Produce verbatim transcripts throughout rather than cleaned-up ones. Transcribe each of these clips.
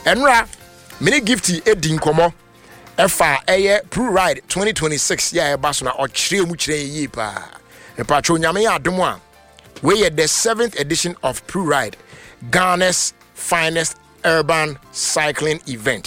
Enra mini gifty edin komo efa eye Pro Ride twenty twenty-six ya eba so na ochire mu kire yi pa. E patro nyame ya adom a we the seventh edition of Pro Ride, Ghana's finest urban cycling event.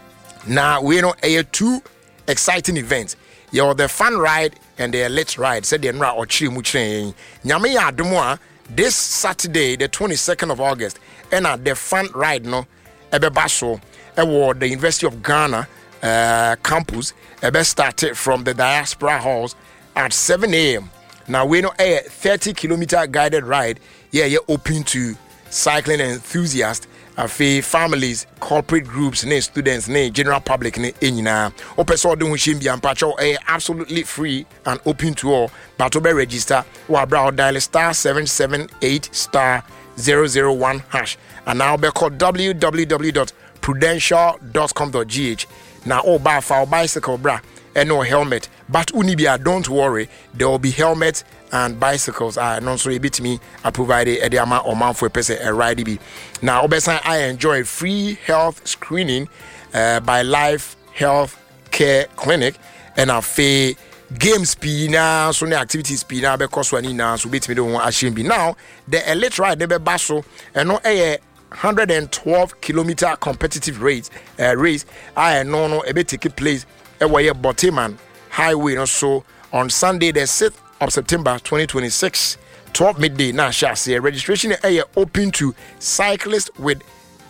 Now we know a two exciting events. You're the fun ride and the elite ride. Said the Enra or Chi Muchre. Nyame ya adom this Saturday, the twenty-second of August, and at the fun ride no ebe baso award the University of Ghana uh, campus ebe started from the diaspora halls at seven a.m. Now we know a thirty kilometer guided ride. Yeah, you're open to cycling enthusiasts, uh, families, corporate groups, ne students, ne general public, ne enyina. Opeso do shimbi and patrol a absolutely free and open to all. But to be register, or brow dial star seven seven eight star zero zero one hash, and now be called w w w dot prudential dot com dot g h. Now all buy for bicycle bra and no helmet. But unibia, don't worry, there will be helmets and bicycles. I non so a bit me I provided a diama or man for a person a ride be. Now obesa I enjoy free health screening uh, by Life Health Care Clinic and a fee game speed now so the activities speed now because one now so bit me don't want to be now the elite ride the basso and no a one hundred twelve kilometer competitive race uh, race I no no a bit take place a way Boteman Highway also on Sunday the sixth of September twenty twenty-six twelve midday now shall say registration is open to cyclists with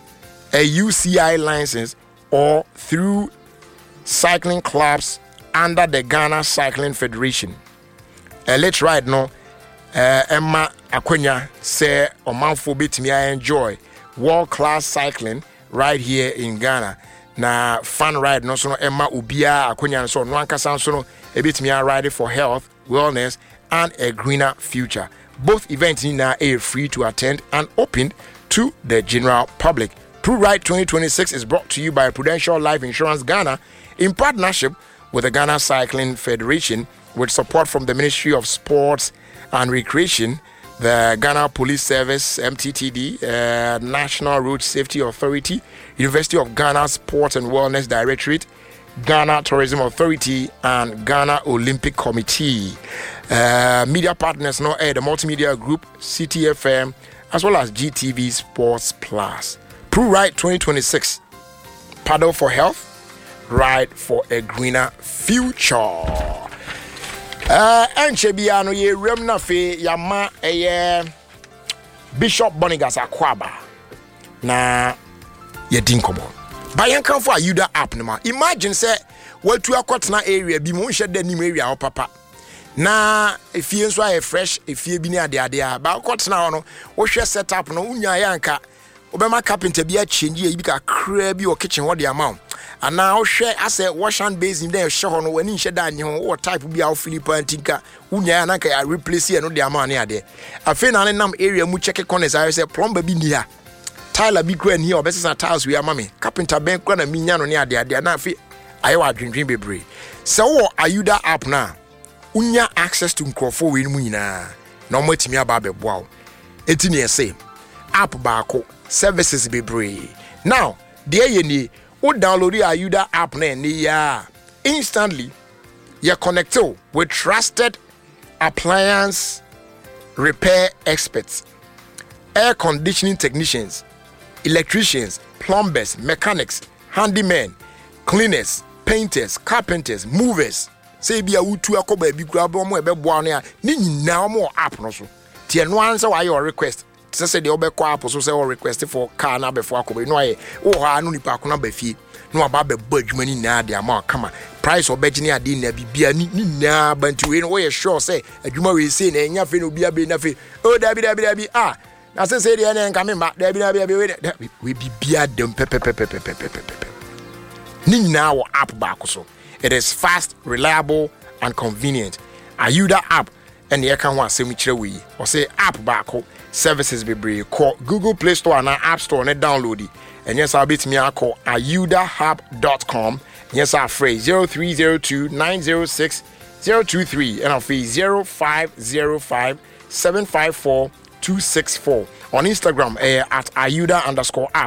a U C I license or through cycling clubs under the Ghana Cycling Federation. Uh, let's ride no uh, Emma Akwenya say Omanfo betimi I enjoy world class cycling right here in Ghana. Na fun ride no so no Emma Ubia Akwenya so no ankasa so no e betimi ride for health, wellness and a greener future. Both events now are free to attend and open to the general public. Pro Ride twenty twenty-six is brought to you by Prudential Life Insurance Ghana in partnership with the Ghana Cycling Federation with support from the Ministry of Sports and Recreation, the Ghana Police Service, M T T D, uh, National Road Safety Authority, University of Ghana Sports and Wellness Directorate, Ghana Tourism Authority, and Ghana Olympic Committee. Uh, media partners now are the Multimedia Group, C T F M, as well as G T V Sports Plus. Pro Ride twenty twenty-six, paddle for health, ride for a greener future. Uh, Enchebiano ye remna fe yama eye Bishop Bonigas Akwaba na ye dinkomo. Bayan kan for Ayuda app no ma. Imagine say what to akotna area bi mo nhye da nim area o papa. Na efie nso aye fresh efie bi ni ade ade a ba akotna no wo hwe setup no unya ya nka obema carpenter bi a change e bi ka kra bi o kitchen ho de amount. And now share as a wash and basin there show no when in sheda nyi ho what type bi a Philippa antika unya na ka replace here no de amount na ade afi na ne nam area mu check corners I say plumber bi ni ha Tyler bi kra ni here obesa tiles we amame carpenter ben kra na minya no ne ade ade na afi aye wa dwendwen bebre se wo Ayuda app na unya access to microphone we mu nyina na o matimi aba beboa wo eti ne say app baako services bebre now there ye ni o download the Ayuda app na ya instantly you're connected with trusted appliance repair experts, air conditioning technicians, electricians, plumbers, mechanics, handymen, cleaners, painters, carpenters, movers. Say be a utu akoba bi grab mo ebe boa no a ni nyina mo app no so. Tie no answer why your request. Say say the obekọ app so say or request for car na before akoba no aye o ha no nipa ko na ba fie no aba be badwuma ni na de ama kama price obegini ade na bibia ni na banti we no we sure say adwuma we say na enya fe no bia be na fe o da bi da bi da bi ah na say say de na nka me ma da bi da bi we we bibia dem pe pe pe pe pe pe pe ni na wo app back so. It is fast, reliable and convenient. Ayuda app and you can want semi chire we or say app back services be brave. Call Google Play Store and App Store and download it. And yes, I'll beat me I call ayuda hub dot com. Yes, our phrase zero three zero two nine zero six zero two three and our fee zero five zero five seven five four two six four. On Instagram uh, at Ayuda underscore app.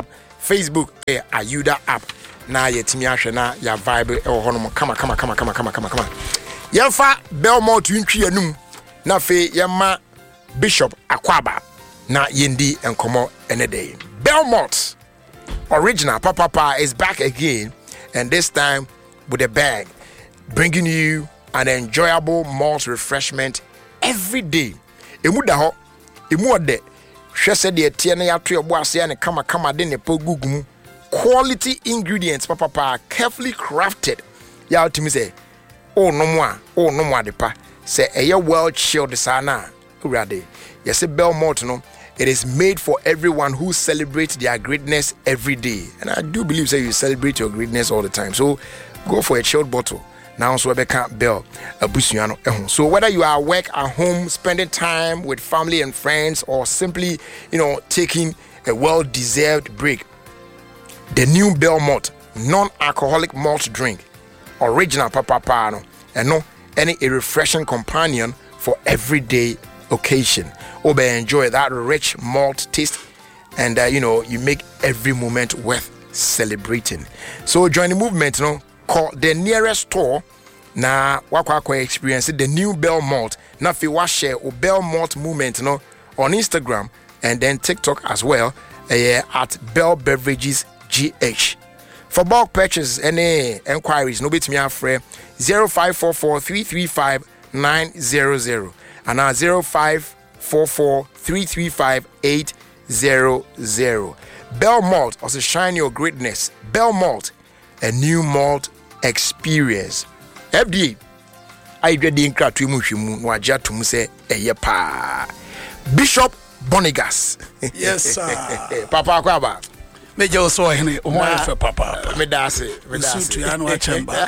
Facebook eh, Ayuda app na yetimi ahwe na ya vibe e ho hono kama kama kama kama kama kama kama yemfa Belmont ntwi anum na fe yema Bishop Akwaba na yendi enkomo enede. Belmont original Papa Pa is back again, and this time with a bag, bringing you an enjoyable malt refreshment every day. Emu da ho, emu ode hwese de tie na ya to ebo ase ne kama kama de ne pogugumu. Quality ingredients Papa Pa carefully crafted. Ya ultimi say, oh no more, oh no more de pa. Say eye well chilled sana. Urade. Yes, Belmont no. It is made for everyone who celebrates their greatness every day. And I do believe that you celebrate your greatness all the time. So go for a chilled bottle. Now so Rebecca Bell Abusiano. So whether you are at work, at home, spending time with family and friends, or simply, you know, taking a well-deserved break, the new Belmont non-alcoholic malt drink, original Papa Pano, and no any a refreshing companion for everyday occasion. Obe enjoy that rich malt taste, and uh, you know, you make every moment worth celebrating. So join the movement, you know, call the nearest store na wakwa experience the new Belmont. Na fi wa share o Belmont movement, you know, on Instagram and then TikTok as well, uh, at Bell Beverages G H. For bulk purchase, any enquiries, no bit me afre zero five four four three three five nine zero zero and now zero five four four three three five eight zero zero. Belmont also shine your greatness. Belmont, a new malt experience. F D A, I read the incredible mushimu waja to say a pa. Bishop Bonigas. Yes, sir. Papa Kwaba. Major also any for Papa. Me dase, me dase. To anu chamber.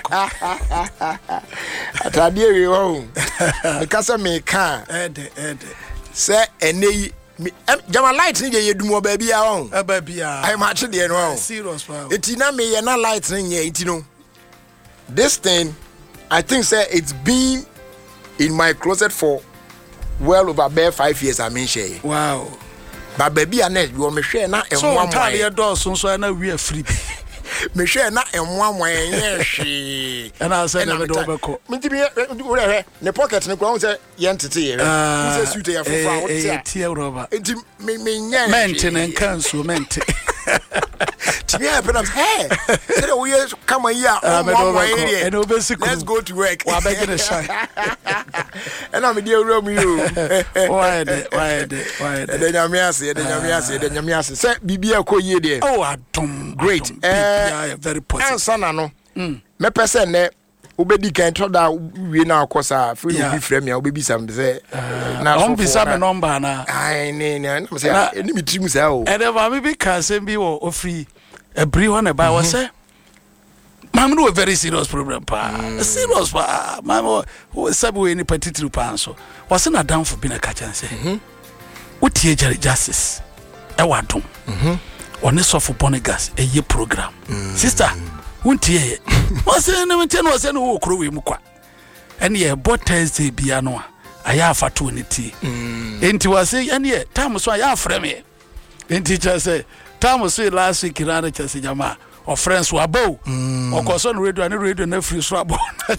Atadie we home. Because me can. Ede ede. Say ene Jama light ni ye dumo baby a on. E baby a. I match the no. Serious power. Eti na me ye na light ni ye eti no. This thing I think say it's been in my closet for well over bare five years I mean share. Wow. But baby a net you me share na e one time ye do so so na we free. Me share na e one one ye hwe. And I say na me do beko. Me ti me we ne pocket ne kwa say ye ntete ye. Who say suit ye fofa what say. Eh tie roba. Enti me me nya. Mente ne kan so mente. Ti me happen am hey. Say we come here on one area. And obesi let's go to work. Wa beg the shine. And I'm dey room you. Why de why de why de. The nyame ase, the nyame ase, the nyame ase. Say bibia ko yie de. Oh adom. Great. Eh very positive. Answer na no. Mm. Me person ne obedi kan to da wie na akosa free no bi frame ya obebi sam say na on bi sam number na. Ai ne ne na say eni mi trim say o. E dey ma me bi kan sem bi wo ofri e bri ho na ba wo say mam no very serious problem pa. Mm. Serious pa. Mam wo sabu we ni particular pa so. Wo say na down for bi na ka chan say. Mhm. Utie Jerry Justice. E wa dom. Mhm. One soft Bonigas a year program. Mm. Sister, won't ye? Was in the ten was any walk away mukwa. And ye bought Thursday piano. I have a tunity. Ain't was say, and ye, Thomas, I have from me. And teacher say, Thomas, last week in Anna Chasijama. Or friends who are bow, or cause on radio and radio and free swab.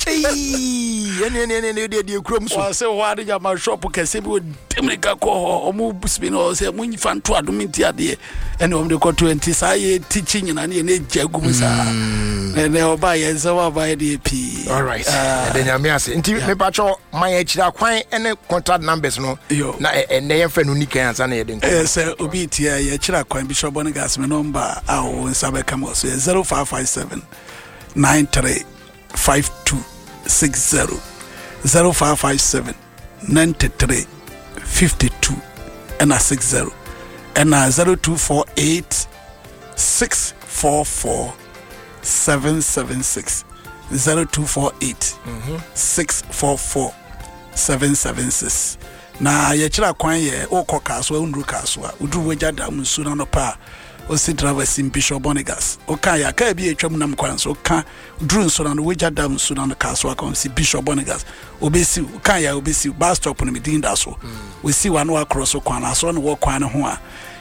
Any crumbs or say, why did you my shop? Can say, would Timika or move spin or say, when you find two adumintia dear, and on the twenty, I teaching in any jagumsa, and they'll buy as our by the P. All right, then I'm asking, me patrol my age, quite any contact numbers, no, and they have unique answer. Yes, Obitia, Yachira, quite Bishop Bonigas, my number, our Sabacamos. Zero five five seven nine three five two six zero zero five five seven nine three fifty two and a six zero and a zero two four eight six four four seven seven six zero two four eight six four four seven seven six. Na yechira kwan ye okọ kaswa undru kaswa udru weja da musuna no pa osi drivers in Bishop Bonigas oka ya ka bi etwam nam kwan so ka drone so na no weja da musuna no kaswa kon si Bishop Bonigas obesi oka ya obesi bus stop no medin da so we see one wa cross kwan aso no wo kwan ho a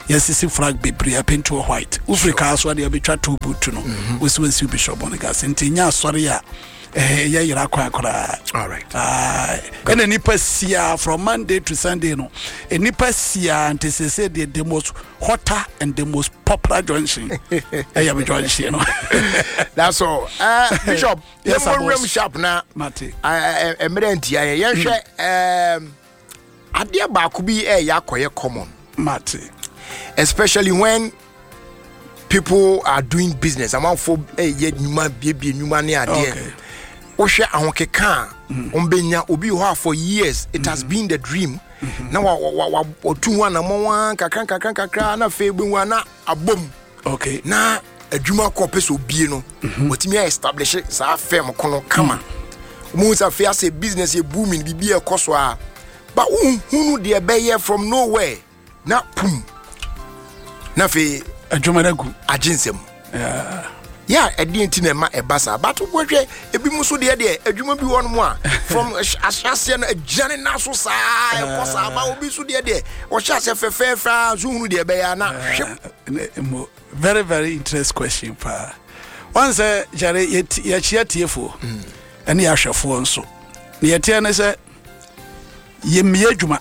yes is flag be pre paint to white Ufrika so they be try to boot no we see we Bishop Bonigas ntinya sorry ya eh ya yira kwa kora all right ah and nipa sia from Monday to Sunday no e nipa sia ante se say the, the most hotter and the most popular junction eh ya be junction no that's all uh Bishop yes room sharp na mate eh emerenti ya ye hwe um ade ba ko bi eh yakoye common mate especially when people are doing business amount for eh ye nyuma bie nyuma ne ade Oshe ahokeka ombenya obi ho for years it has been the dream na wa wa otu wa na mo kakran kakran kakra na fe gbenwa na abom okay na adwuma ko pese obi no otimi establish sa firm kono kama mu sa fe as a business e booming bibi e koso a ba hunu de be here from nowhere na pum na fe adwuma na gu aginsem yeah yeah edinti na ma ebasa but wohwe ebi muso de de adwuma bi won mo a from ashase na agane na so sa e kosa ba obi so de de o shase fefefa so hunu de be ya na very very interesting question pa once jare ye chia tiefo ene ya hwefo nso ne ye tie ne se ye mie adwuma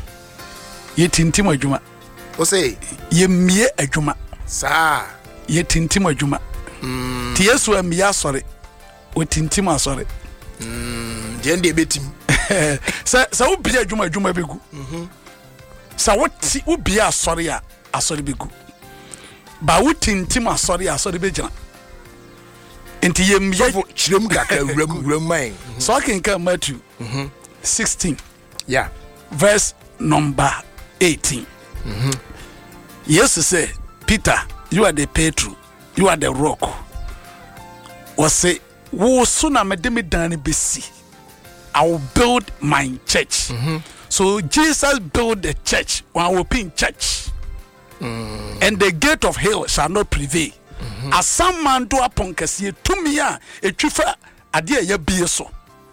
ye tintim adwuma o say ye mie adwuma sa ye tintim adwuma mm. Ti yesu amia sore o tintim asore mm je nde betim sa sa wo bia adwuma adwuma begu mhm sa wo ti wo bia asore a asore begu ba wo tintim asore a asore begina enti ye mia chirem kakra wuram wuram man so can come Matthew mhm sixteen yeah verse number eighteen mhm yes say Peter you are the Petro you are the rock or say wo so na me de me dan besi I will build my church mm-hmm. So Jesus built the church one open church mm. And the gate of hell shall not prevail mm-hmm. As some man do upon kase to me a etwifa ade ya bie so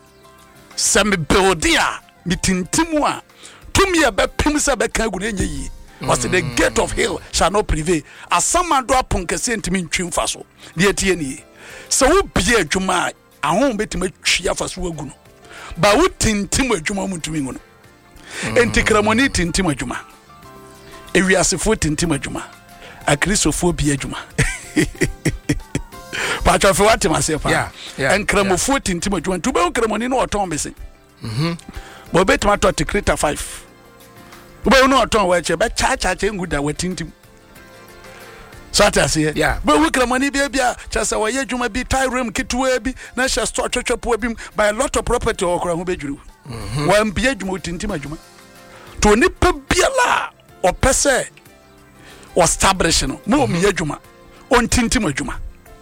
se me build dia me tintimu a to me a be pim se be kan gu na yi was the gate of hell shall not prevail as some man do upon kase ntimi ntwimfa so de tie ni so wo bie adwuma ahon betime twia fa so agu no ba wo tintim adwuma mu ntumi ngo no enti kramoni tintim adwuma ewiasefo tintim adwuma akristofo bie adwuma pa chafe wate masefa yeah yeah en kramofo tintim adwuma tu be kramoni no oton bese mhm bo betima to tikrita five bo no oton wa che be cha cha che nguda wa tintim so ata se yeah bo we kramoni bia bia cha sa wa ye adwuma bi tyrem kitwa bi na sha store twetwepo bi by a lot of property okra ho bedwuru mhm wa mbia adwuma tintim adwuma to ni pa biala o pese o establish no mo mi adwuma on tintim adwuma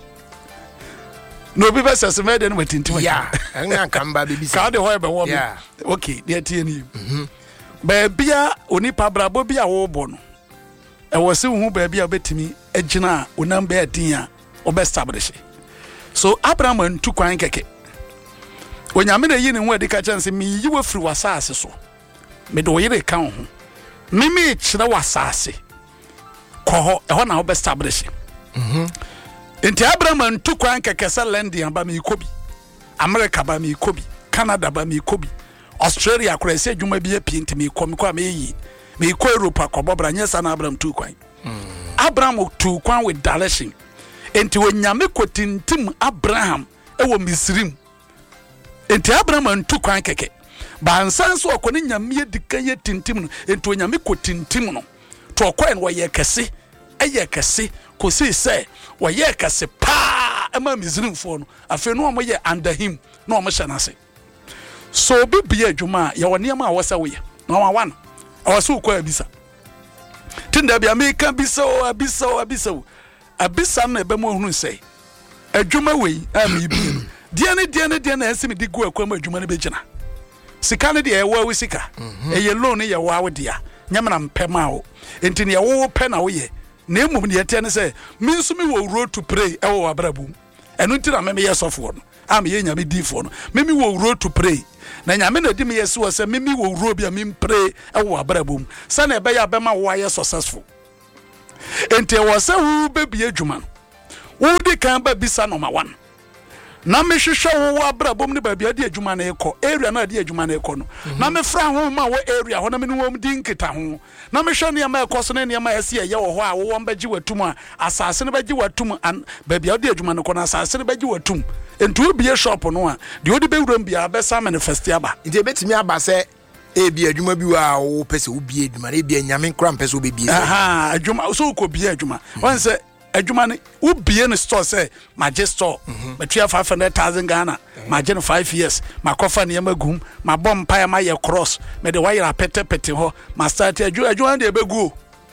no be best as me den tintim adwuma yeah nga kamba be bisa ka de ho be wo me okay dey tie ni mhm ba bia oni pa brabo bia wo bo no e wo se hu ba bia betimi agina onam ba din a o be establish so Abraham antu kwan keke onyame na yi ne ho adika chance mi yi wo firi wasase so me do yire kan ho mimi kire wasase ko ho e ho na wo be establish mhm enti Abraham antu kwan keke se land ba mi kobi America ba mi kobi Canada ba mi kobi Australia kura se dwuma bi apie enti mi komi kwa me yi me ko Europe akobobra nyesa na Abraham tu kwan mm. Abraham tu kwan with direction enti onyame kotintim Abraham e wo Misrim enti Abraham antu kwan keke ba ansan so okoni nyame dikan ye tintim no enti onyame kotintim no to okwan wo ye kese eye kese ko se se wo ye kese pa e ma Misrim fo no afi no mo ye under him no mo hyanase so bi bia adwuma ya woni ma wo se wo ye no wa wan awaso ko abisa tinda bia me kan bisa o abisa o abisa o abisa na ebe mo hunu sei adwuma wei am ibi dia ne dia ne dia na ensimi di go akwam adwuma ne begina sika ne dia ewa we sika eye loan ye wa wo dia nyama na mpema o enti ne wo pe na wo ye na emum ne yete ne sei me nso me wo road to pray e wo abrabum enu ntira me me yesofo no am ye nyame difo no me me wo road to pray na nyame na di me yesu wo se me me wo road bia me pray e wo abrabum sa na ebe ya be ma wo aye successful enti e wo se wo bebi adwuma wo di kan ba bisa number one na me hwehwe wo abrabom ne baabi ade adwuma na ekọ area na ade adwuma na ekọ no na me fra ho ma wo area ho na me no di nketa ho na me hwe ne ma ekọ so ne ne ma ase ye wo ho a wo mbagi watum a asase ne bagi watum baabi ade adwuma no kọ na asase ne bagi watum entu obi e shop no a de odi bewuram bia be sa manifest aba ide betimi aba se e bi adwuma bi wa wo pese wo bi adwuma na bi nyame nkra mpese wo be bi aha adwuma so ko bi adwuma won se adwuma ne wo bie ne store say maje store betua five hundred thousand Ghana maje no five years makofa ne yamagum ma bom pa ma ye cross me de wire pete pete ho ma start adwuma adwuma de ebegu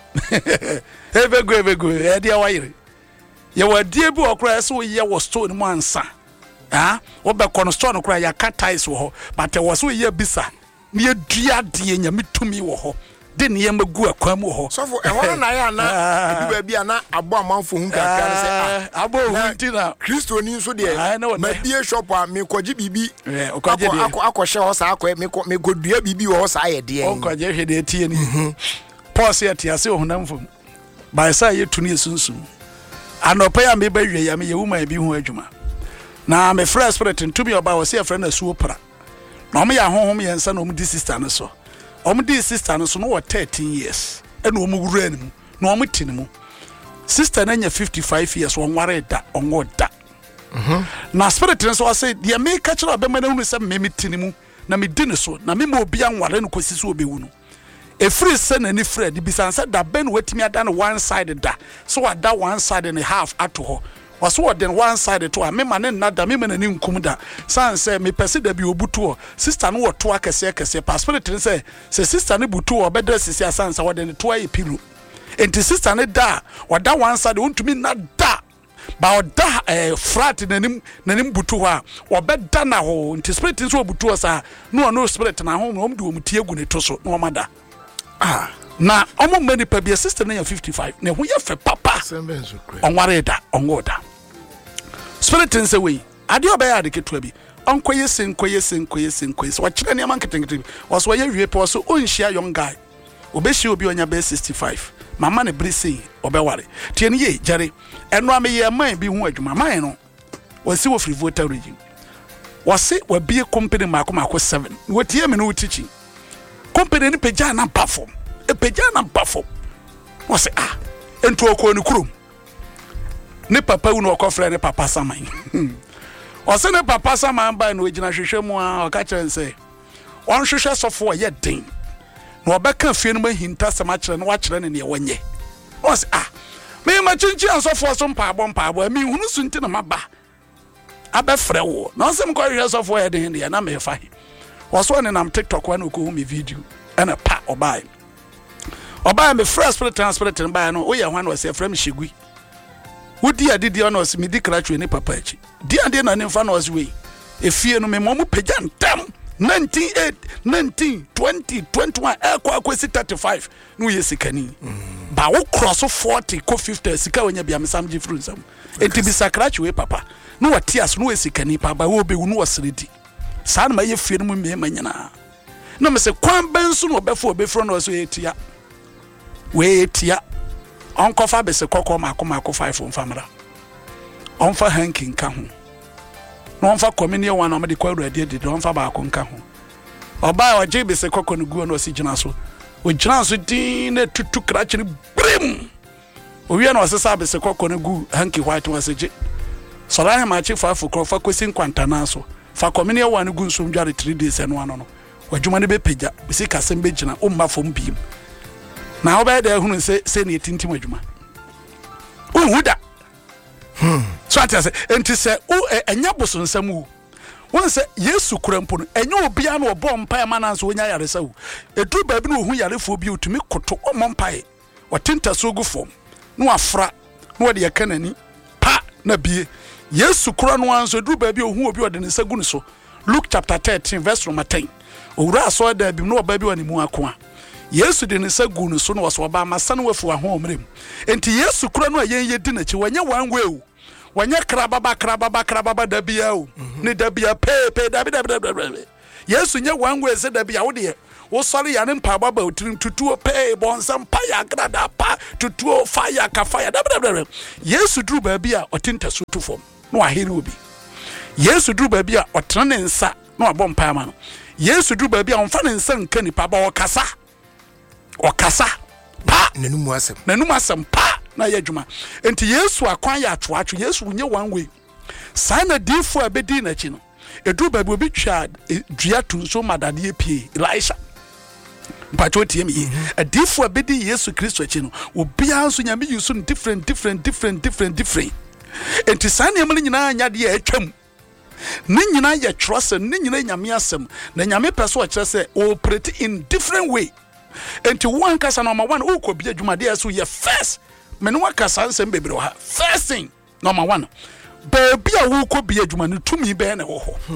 ebegu ebegu e de wire ye wadie bi okra so ye wo store mu ansa ah wo be kono store no kra ya katais wo ho but wo so ye bisa ne dua de nyame tumi wo ho de ne yamagu akwa mu ho so for e ho na ya na edu ba bia na abo amanfo hu kakra ne se ah abo hu ntina Kristo ni nso de ma bie shop a me koji bibi akọ akọhye ho sa akọ me me godua bibi wo sa ye de on kwaje hwede tie ni pause ya tie ase ohunamfo by say ye tuni sunsun anopa ya me ba hwe ya me ye wuma bi hu adwuma na me fresh spirit ntumi oba wo se friend na suo pra na omo ya honhom ye nsa na omo di sister no so omo di sister no so no thirteen years e na omo wura ni mu na omo tini mu sister na nya fifty-five years won ware da onwo da mhm na spirit no so say de me ka kira be ma na hu se me metini mu na me di ne so na me ma obi anware no kwesi so obewu no e free se na ni free di bisanse da ben watimi ada no one side da so ada one side and a half ato ho was what then one side to a me man na da me man ni nkum da san say me pese da bi obutu o sister no to akese akese passport say say sister no butu o bedre sisi asan say what then to ayi pilu enti sister no da wada one side wontumi na da ba oda eh frat nanim nanim butu ho a obeda na ho enti spirit so butu o sa no no spirit na ho no mde omutie gu ne to so no mada ah na omo mani pa bia sister na fifty-five na ho ye fe papa onware da ongoda spirit nse we ade obey ade ketua bi onkoye sen koye sen koye sen koye so wakire ne man ketenkete oso ye wie pe oso onhia young guy obeshi obi onya be sixty-five mama ne brisi obeware tie ne ye jare eno ame ye man bi hu adwuma man no wasi wo free voter region wasi wa bie company mako mako seven wotie me no teaching company ni peja na platform e peja na platform wasi ah ento okọ ni kurom ne papa wu no okofre ne papa saman wasi ne papa saman ba no gina hwehwe mu a o ka kyense won hwehwe sofo ye den na obeka fie no mahinta sama kire ne wa kire ne ne wonye wasi ah me ma chinchi ansofo so mpa abo mpa abo mi hunu sunti na maba abefre wo na nsem ko hwehwe sofo ye den de na me fa hi waso ne nam TikTok wa no ko hu me video ana pa obai obai me fresh spirit transport in buy no o ye hwan was frame shigui wodi adidi ono was me di kratwe ne papa achi di ade na ne mfa no was we efie no me mo pagya ntam nineteen eight nineteen twenty twenty-one e kwa kwesi thirty-five no ye sikani ba wo cross forty ko fifty sika wonya bia me samji fru nsam enti bi sakratwe papa no watias no we sikani pa ba wo be wu no wasredi san ma ye fie no me manyana no me se kwan bensu no obefo obefro no so etia we etia onko fa be se kokko mako mako five on famra on fa hanking ka ho no on fa communion one no me de kwadu ade de on fa ba ko nka ho oba o je be se kokko no guo no si gina so o gina so din na tutu krachi ni brim o wi na o se sa be se kokko no gu hanky white was je so la ha ma chi fa fo fa kwesi nkwanta na so fa communion one gu nso ndware three days eno ano no wadwuma ne be peja be se kasem be gina o mba fom biem na oba da hunu se se ne tintim adwuma o huda hmm so atase enti se o enya boso nsam wo won se Yesu kurampo no enya obia na obo mpa ma na nso onya yaresa wo edu ba bi no hu yarefo bi otumi koto o mpa e watinta so gu fom no afra no de yakanani pa na bie Yesu kura no anso edu ba bi ohu obi ode ne sagu ne so Luke chapter thirteen verse number ten owura so da bi no oba bi wani mu akoa Yesu de ne sagu no so no so oba masane wafu aho omrem enti Yesu kura no ayen yedi na chi wanya wanwe o wanya krababa krababa krababa dabia o ne dabia pe pe dabi dabi dabi Yesu nya wanwe se dabia wo de wo sorry ya ne mpa baba otirim tutuo pay bonsam pa ya grada pa tutuo fire ka fire dabdabdab Yesu duru ba bi a otinta sutu fom no ahiri obi Yesu duru ba bi a otena ne nsa no abom pa ma no Yesu duru ba bi a onfa ne nsa nka nipa ba okasa okasa pa nanum asem nanum asem pa na ye dwuma enti Yesu akwan ya atwoatwo Yesu nye one way sana difo abedi na chi no eduru ba bi obi twa dua tunso madade pie Elisha mpacho tie mi adifo abedi Yesu Kristo chi no obi anso nyame yusu different different different different different enti sana yamle nyina anya de atwam ne nyina ye trust ne nyina nyame asem na nyame pese o kire se operate in different way enti one kasa number one o ko bi adwuma de so ye first me no kasa nsem bebre ha first thing number one baby a wo ko bi adwuma no tumi be na wo ho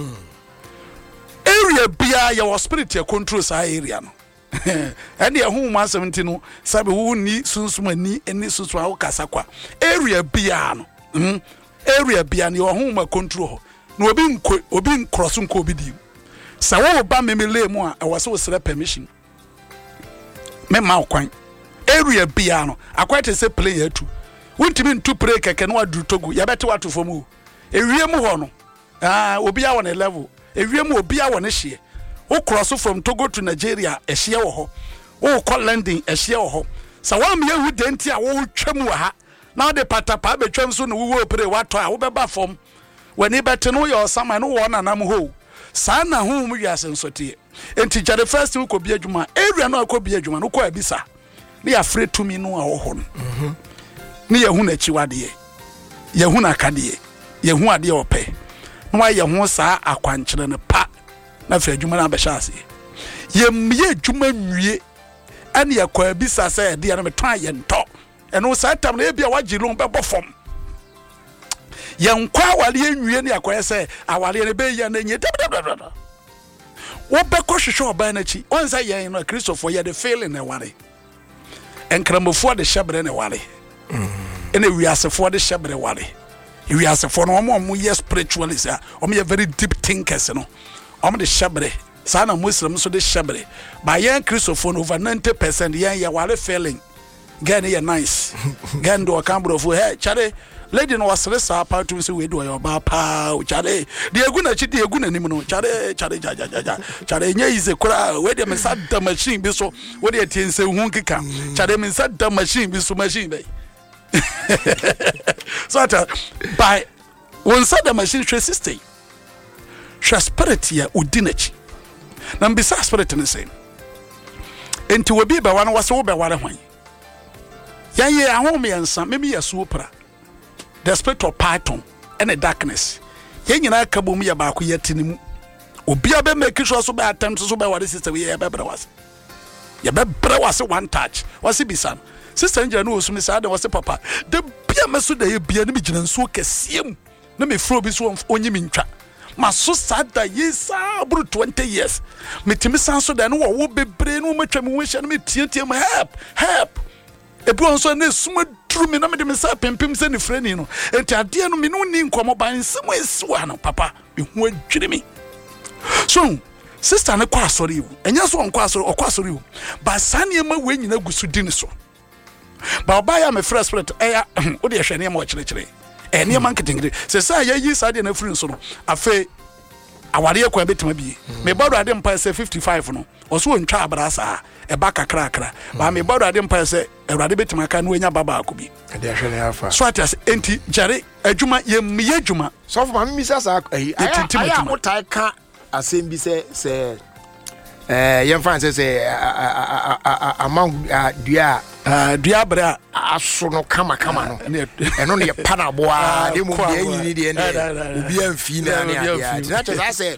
area bia ya was spirit ya control sa area no and ya hu ma seventy no sabe wo ni sunsuma ni eni susu a wo kasa kwa area bia no mm area bia ni wo hu ma control no obi nko obi nkross nko obi di sa wo ba memele mu a wo se wo sere permission me ma kwan area bia no akwate se play ya tu wontimi ntu pray keke no aduru togu ya bete watu fomu ewiem ho no ah obi a won level ewiem obi a won hye wo cross from Togo to Nigeria ehye wo ho wo call landing ehye wo ho sa wa me yahu denti a wo twam wa ha na de patapa be twam so no wo pray wato a wo beba fom wani bete no yo sama no wo nanam ho sa na hu mu wiase nsotie enti jare first wo ko bi adwuma area no ko bi adwuma no ko abisa ne afre tumi no a wo ho no mhm ni yehu na chiwade yehu na kade yehu ade ope no wa yehu saa akwankyere ne pa na fa adwuma na abɛhyɛ ase yemye adwuma nwie ane yakwa bisa sɛ de na metwa ye ntɔ ɛno saa tam na ebia wagye lo bɛbɔ fam yenkwa awale nwie ne yakwa sɛ awale ne be ya na nye dabdabdabda wo bɛkɔ hwehwɛ ɔba na chi onsa yɛn no Christopher ye de failing na ware enkramofo de hyebre ne ware ene wiasefo de hyebre ware wiasefo no omo omo ye spiritualist a omo ye very deep thinkers no omo de hyebre sa na muslim so de hyebre ba yen Christopher over ninety percent yen ye ware failing gan ye nice gan do kambro hey chare lady no wasre sa pa to se we do your ba pa chare de egu na chi de egu na nim no chare chare ja ja ja chare nya ize kura we de me sa da machine bi so we de tiense hu kika chare me sa da machine bi so machine be so that by one side the machine trace system spirit ya udinachi na mbisa spirit ne say enti we bi ba wan wase wo be ware hwan yan ye ahom yansa memi yaso pra the spirit of python and the darkness yen nyina ka bom ya ba ko yetinimu obi abe make sure so be attempt so be ware sister we ya be bra wase ya be bra wase one touch wase bisan sister nja no osumi sa de wase papa de bia meso de bia ne migina nso kesiem na me fro bi so onyi mi ntwa maso sada yesa bru twenty years metimi san so de no wo bebre no matwa me wehia no metietie me help help ebu onso na suma duru me na me de me sa pempem se ne freni no enti ade no me no ni nkomo ban semu esiwa no papa me hu adwire me so sister ne kwa asori wu enya so on kwa asori okwa asori wu ba sane ma we nyina gusu din so ba ba ya me fresh spirit eh o de hwe ne ma kire kire eh ne ma nketingire se sa ya yi sa de na free so no afa aware kwa betima bi me bodo ade mpa se fifty-five no oso ntwa abrasa e ba kakra kakra ba me bodo ade mpa se ewrade betima ka no enya baba akobi de hwe ne afa so atas enti jare adwuma ye me adwuma so for me misa sa ayi aya otai ka asem bi se se eh yen fan se se among dua dua bra aso no kama kama no eno ne panaboa de mu de nyini de ne obi amfi na ne ya na cha se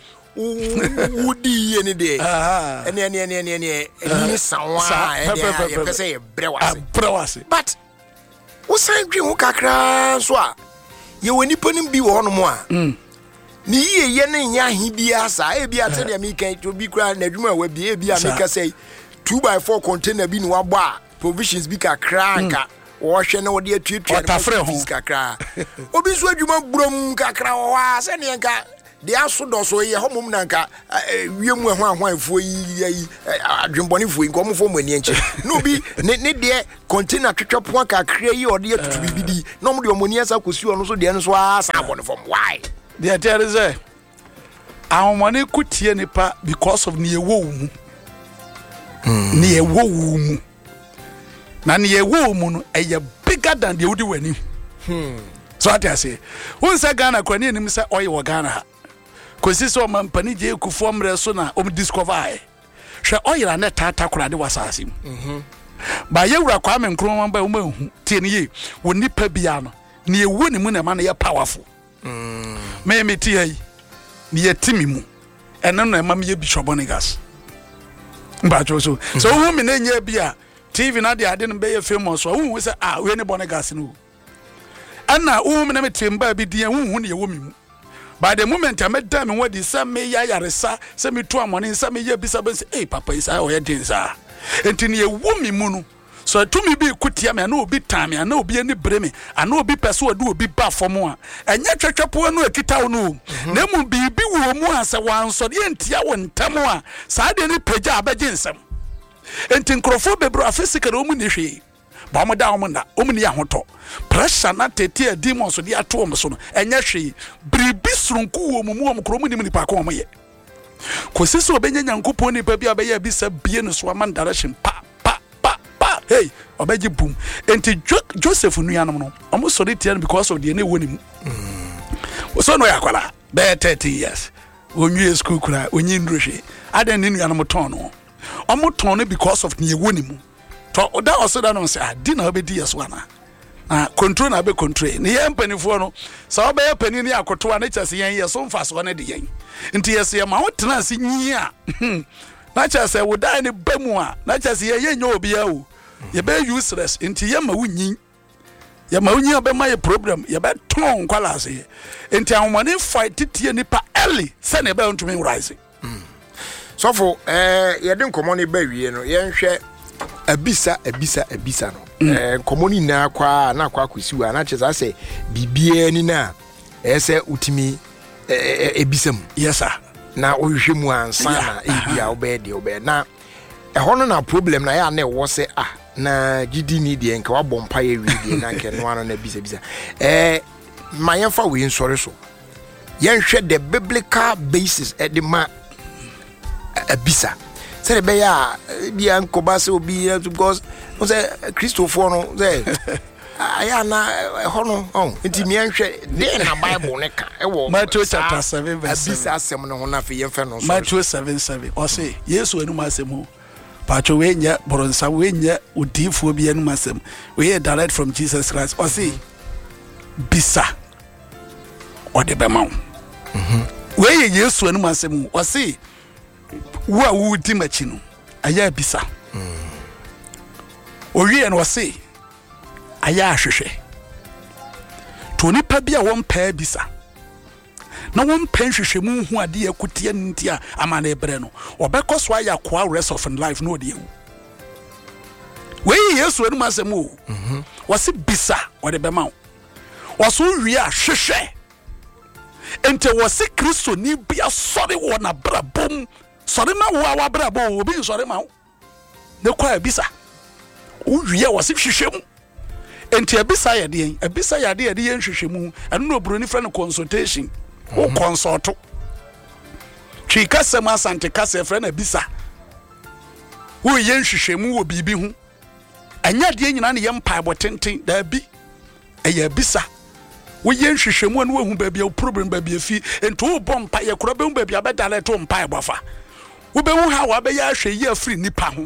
wudi ye ne de ene ene ene ene ene ni sanwa ene ya pese brewase brewase but wo san dwi ho kakra so a ye woni ponim bi wo no mo a ni ye ye ne nya hibia sa e bia te de mi kan to bi kra na adwuma wa bi e bia me ka say two by four container bi ni wa bo a provisions bi kakra nka wo hwe na wo de atuatua otafre ho kakra obi so adwuma brom kakra wo wa se ne nka de aso do so ye homom na nka wiemu ehwan ahwanfo yi adwembonefo yi nkomfo mani enche no bi ne ne de container twetwepo aka kra yi ode atutu bibidi no mo de omoni asa kosi ono so de no so asa abonefo why they tell say our money kutie nipa because of ne ewo mu ne ewo mu na ne ewo mu no eye bigger than the odi wani hmm so what I say won say Ghana kwani nim say oil wo Ghana kosi so mampani je kufu mre so na om discover ai hwe oil na tata kura de wasase mhm ba ye wura kwa me nkro ba wo mahu tie ne ye wo nipa bia no ne ewo ne mu na ma na ye powerful mm me me tie yi ne ye timi mu eno na ma me ye Bishop Bonigas mba cho so so wo me na nya bia T V na de ade no be ye famous so wo say ah we ne Bonigas no ana wo me na me temba bi dia wo hu ne ye wo mi mu by the moment I met them and what they say me ya yaresa say me to amone say me ya bisa ben say eh papa is o ye din sa entini ye wo mi mu no so to me bi kutia me na obi tan me na obi ani bre me ana obi pese wo de obi ba fom a enye twetwepo no akita wo no na mu bi bi wo mu asa wanso de entia wo ntam a sa de ni pagya abaje nsam enti nkrofo bebro afisika no mu ni hwe ba mo da wo na o mu ni ahoto pressure na tete demons de ato wo so no enye hwe bribi surunku wo mu mu wo kromu ni mu nipa ko mo ye kosi so obenya nyankopon nipa bi abeya bi sa bie no so am direction pa pa pa pa hey obeji boom enti Joseph nuanom no omo sori tia because of the ne woni mu so no yakwala be thirty years onwie school kura onyi ndrohwe adan ne nuanom ton no omo ton no because of ne woni mu to da also da no say adi na obedi yeso ana ah control na be control ne ye mpanifo no sa obe ye pani ne akoto ana chase yen ye so mfa so na de yen nti yes ye ma wotena ase nyi a na chase wo dai ne bamu a na chase ye ye nya obi a o ye be useless nti ye ma wunyi ye ma wunyi obe ma ye problem ye be ton kwala ase nti ahomane fight tie nipa early se ne be ntumi rise so for eh ye de nkomo ne ba wie no ye nhwe abisa abisa abisa no eh komoni na kwa na kwa kwisiwa na cheza se bibie ni na ese utimi ebisam yes sir na ohwe mu ansa na ebia obede obede na ehono na problem na ya na wo se ah na gidi ni de nka wa bompa ye wi de na nke no ano na bisa bisa eh mayenfa we nsore so yenhwe the biblical basis e de ma abisa say be ya bia nkoba se obi because no say Christopher no say aya na hono oh nti mi anhwe de na Bible ne ka e wo Matthew chapter seven verse abisa asem no ho na fe yemfa no so Matthew seven seven o say Yesu enu masem pacho we nya boronsa we nya odifo bi enu masem we direct from Jesus Christ o say bisa o de be ma mhm we Yesu enu masem o say wo a wo di machi no aya bisa mm owie no se aya ahwehwe to nipa bia won pa bisa na won pa hwehwe mu hu ade akutia ntia amana ebre no obekoso aya kwa rest of life no de ewu we Yesu enu masem o mhm wo se bisa wo de be ma wo so wie a hwehwe ente wo se Kristo ni bia sori wo na brabom sori ma wo awa brabo obi sori ma ne kwa bisa uwie wase hwehwem enti abisa ya de abisa ya de de hwehwemu eno no broni friend consultation o consult twi kasem asante kase friend abisa wo ye hwehwemu wo bibi hu anya de nyina ne ye mpa botenten da bi eya abisa wo ye hwehwemu anu hu ba bia problem ba bia fi enti wo bompa ye kura be hu ba bia be dale to mpa bofa wo be hu ha wa be ya hwe ye free nipa ho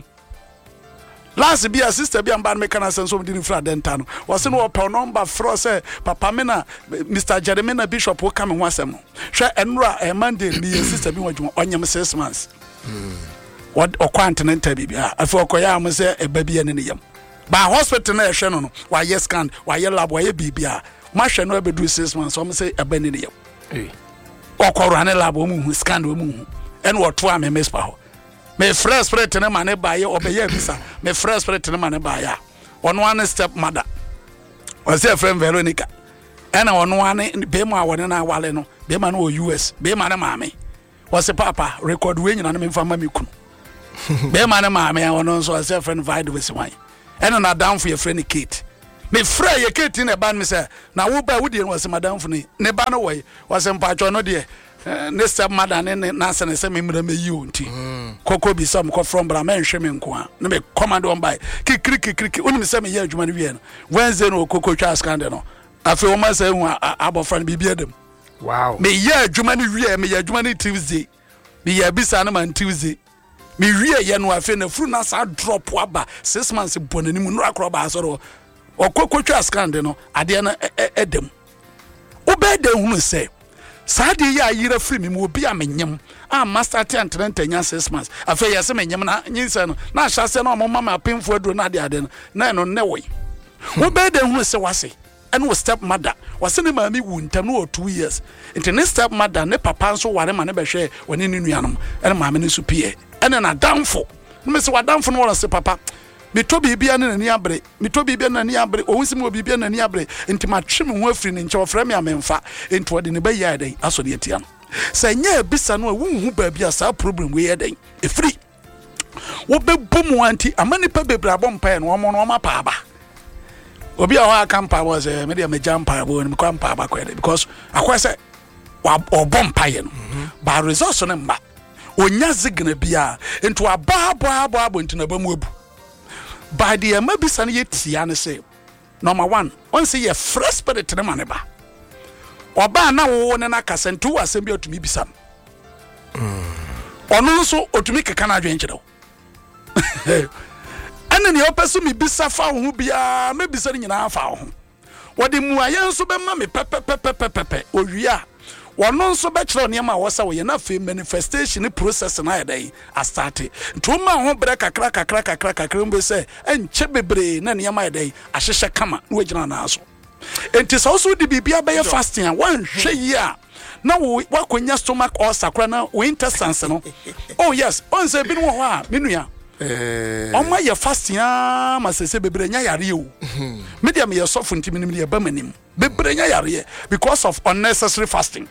last be a sister be amban me kana senso mdi fra denta no wose no opa number fro say papa me na Mister Jeremiah Bishop wo come ho asem no hwe enura e Monday ni sister bi wadwuma onyam six months mm what okwantenta bibia afi okoya am say e ba bia ne ne yam ba hospital na e hwe no no wa ye scan wa ye lab wa ye bibia ma hwe no e be do six months o say e ba ne ne yam eh okoro ane lab o mu hu scan o mu hu en wo to am me mespa ho me fresh spirit ne mane ba ye obeye bisa me fresh spirit ne mane ba ya ono one step mother o say friend Veronica ena ono one be mu awone na wale no be man o U S be man maame was a papa record when and me fama me kunu be man maame I won so as a friend vide with wine and na down for your friend Kate me frɛ ye Kate in a band me say na wo ba wo de was madam for ni ne ba no way was em patcho no de ne step mother ne na se ne se me mra me yi onti koko bi sam ko from bra men hwe me nko a ne me command on by kikiri kikiri oni me se me ye adwuma no wie no Wednesday no koko twa scandal no afi o ma se hu abofra no bibia dem wow me ye adwuma no wie me ye adwuma no Tuesday me ye bisa no man Tuesday me wie ye no afi na fru na sa drop aba six months bonani no akro ba so o koko twa scandal no ade na edem obede hu se Sadi ya yira free me mo bi amenyem ah master ten nya six months afa ya se menyem na nyinsa no na hyase na mo mama pemfo aduro na de ade no na no ne we wo be de hu se wase ene wo step mother wase ne mami wu ntam no two years into ne step mother ne papa nso ware ma ne be hwe woni ne nuanom ene mama ne su pie ene na damfo me se wadamfo no wose papa me to bibia na ni abre me to bibia na ni abre o wisi mo bibia na ni abre enti ma twe me ho afiri ne nche ofra me amemfa enti wode ne bayia den aso de etia no se nya bisa no wunhu ba bia sa problem we yeden e free wo be bomu anti amani pa bebre abom pa no omo no ma pa aba obi a ho akampa was me de me jampa bo ni me kwampa aba kwa because akwese wa obom pa ye no ba resource no mba onya zigna bia enti wa ba ba ba bo enti na ba mu abu by the mabisa na yetia ne say number one on say ye fresh spirit ne maneba oba na wo ne na kasentu asem bi otumi bisam onu nso otumi keka na adwen kire wo ana ne opeso mi bisa fa wo bia me bisa ni nyina fa wo wode mu aye nso be ma me pepepepepepe owia wono nso be kire ne ma wo sa wo ye na fe manifestation process na yedai a start to ma ho bre kakra kakra kakra kakra mbe se enche bebre na ne ma yedai a hyehye kama na wagina na aso enti so so di bibia be fasting wan hwe yi a na wo wakonya stomach ulcer kra na wo intestines no oh yes on se bi no ho a menua eh oma ye fasting a ma se se bebre nya yare o media me ye sofo ntimi ni me ba manim bebre nya yare because of unnecessary fasting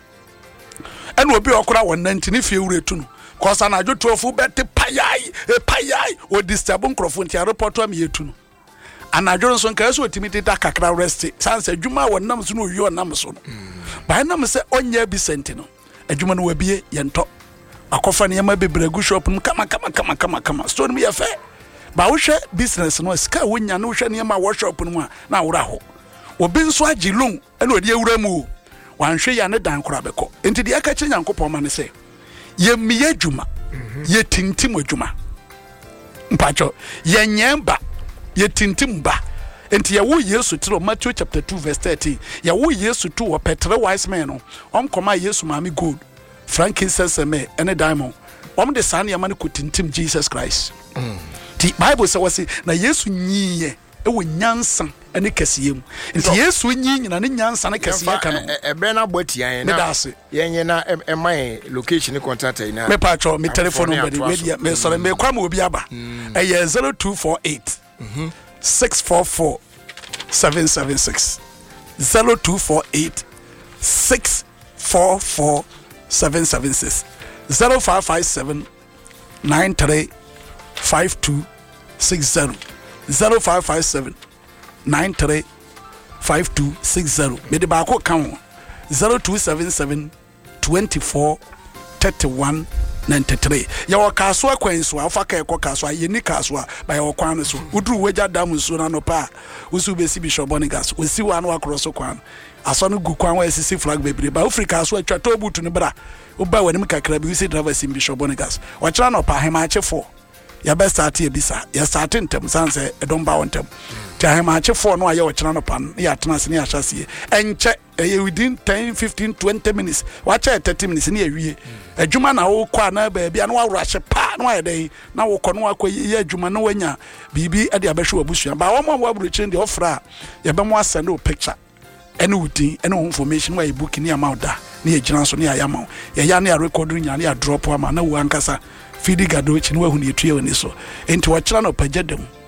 and obi okura won nantini fie wuretu no kosa na adwotofu bete payai e payai o disturb nkrofo ntia report am yetu no anadwo nso nka so otimiti da kakra rest sanse adwuma wonam so no oyi onam so no ba nam se onya bi senti no adwuma no wabie yento akofa ne yama bebregu shop no kama kama kama kama kama store me yefe ba wo hwe business no ska wonya no hwe ne yama workshop no a na wora ho obi nso agilon ene odi ewura mu wanhwe ya ne dan kora beko enti de aka kye nyankopon ma ne se ye miye dwuma ye tintim adwuma mpacho ye nyemba ye tintim ba enti ye wo Yesu tiro Matthew chapter two verse thirteen ye wo Yesu to wo petre wise man no om koma Yesu maami gold frankincense me ene diamond om de san ye man ko tintim Jesus Christ ti Bible say wasi na Yesu nyiye ewo nyansa ene kasiyem nti Yesu nyi nyina ne nyansa ne kasiye ka no ebe na botian na yenye na emai location contract ina me patcho me telephone number media me so me kwa ma obi aba eh zero two four eight six four four seven seven six zero two four eight six four four seven seven six zero five five seven nine three five two six zero zero five five seven nine three five two six zero me de ba ko kan zero two seven seven two four three one nine three ya wo kaso akwanso afa ka ekọ kaso ye ni kaso ba ya wo kwan so uduru weja dam so na no pa usu be si Bishop Bonigas osi wa na akroso kwan aso no gu kwan wa sisi flag bebre ba Africa so atwa to butu ne bra wo ba wani kakra bi usi driver si Bishop Bonigas wa kira no pa hema achefo ya be start e bisa ya start ntem sanse e don ba wontem ti hema achefo no aye wo kira no pan ya tena se ne ya hyase enche e within ten fifteen twenty minutes wa cha thirty minutes ne awie adwuma na wo kwa na ba bia na wa rush pa na wa yedai na wo kọ no akọ ye adwuma na wanya bibi e de abehwe abusua ba wo mo wa buruchi de ofra ye be mo asend o picture ene udin ene information wa e book ni amount da na ye gina so na ya ma ye ya na ya record nya na ya drop ama na wo ankasa fidi gado chi na wa hu ne etue woni so enti wo kira no pagedem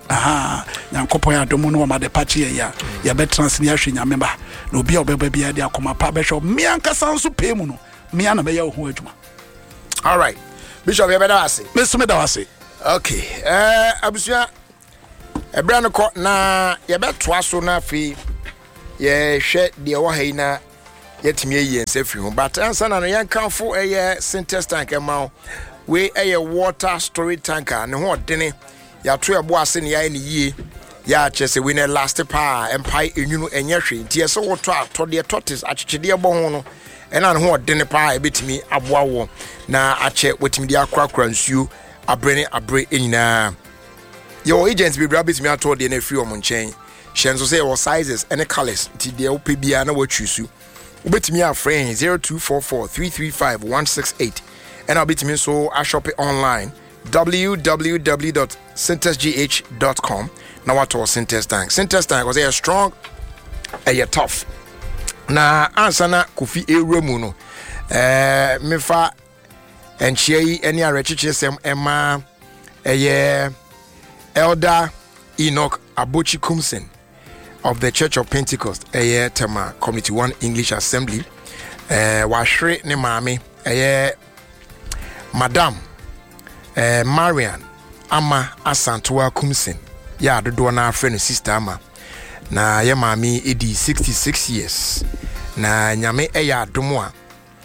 aha nyankopon ya domo no ma de pachi ya ya be transni ahwe nyame ba na obi a obeba bia de akoma pa be hwe me ankasa nso pe mu no me ana be ya ho adwuma. All right, Bishop, you better ask it. Mister Medawase. Okay, uh, Abusia, a brand of na you bet twice so na free. Ye shed the Wahina yet me ye and safe you, but answer na young council a year Sintex tank amount. We a water storage tanker and what dinner ya two boas in ya any ye. Ya chese winner last pa and pie in you and yashi. Tia so what to the tortoise at Chidia Bono. And I know dinner pie bit me a wow. Na I check with me the aqua crunch you a brain a brain in uh your agents be rabbits me out toward the free on chain. Shenzo say all sizes and the colors till the O P B and what choose you. Bet me a friend zero two four four three three five one six eight. And I'll bet me so I shop it online w w w dot syntex g h dot com. Now what was Syntex tank? Syntex tank was a strong a tough. Na answer na Kofi Ewuremu no eh mefa enchie any arechiche sem ema eye Elder Enoch Abochi Kumsen of the Church of Pentecost eye tema Community one English Assembly eh wahwe ne maame eye Madam eh Marian Ama Asantoa Kumsen ya dodo na afre no sister Ama na ye maami edi sixty-six years na nyame eya adomo a